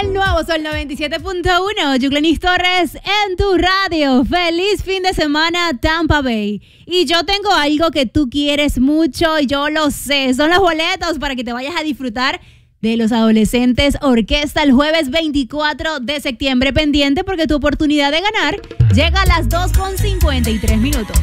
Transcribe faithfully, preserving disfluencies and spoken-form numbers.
el nuevo Sol noventa y siete punto uno. Yuclenis Torres en tu radio. Feliz fin de semana, Tampa Bay. Y yo tengo algo que tú quieres mucho y yo lo sé. Son los boletos para que te vayas a disfrutar de Los Adolescentes Orquesta el jueves veinticuatro de septiembre. Pendiente porque tu oportunidad de ganar llega a las dos con cincuenta y tres minutos.